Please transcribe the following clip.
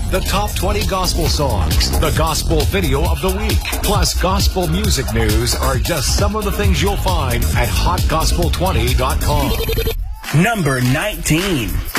the top 20 gospel songs, the gospel video of the week, plus gospel music news are just some of the things you'll find at hotgospel20.com. Number 19.